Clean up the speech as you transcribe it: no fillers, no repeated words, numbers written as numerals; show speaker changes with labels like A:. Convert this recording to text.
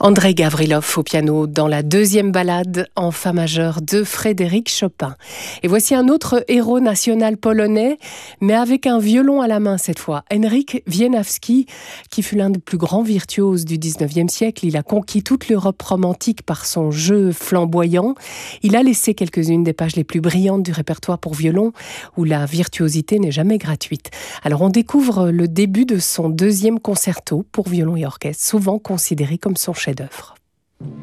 A: Andrei Gavrilov au piano dans la deuxième ballade en fa majeur de Frédéric Chopin. Et voici un autre héros national polonais, mais avec un violon à la main cette fois. Henryk Wieniawski, qui fut l'un des plus grands virtuoses du 19e siècle. Il a conquis toute l'Europe romantique par son jeu flamboyant. Il a laissé quelques-unes des pages les plus brillantes du répertoire pour violon, où la virtuosité n'est jamais gratuite. Alors on découvre le début de son deuxième concerto pour violon et orchestre, souvent considéré comme son chef-d'œuvre.